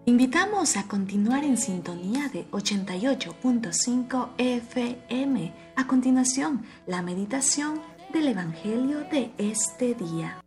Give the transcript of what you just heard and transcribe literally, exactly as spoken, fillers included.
Invitamos a continuar en sintonía de ochenta y ocho punto cinco F M. A continuación, la meditación del Evangelio de este día.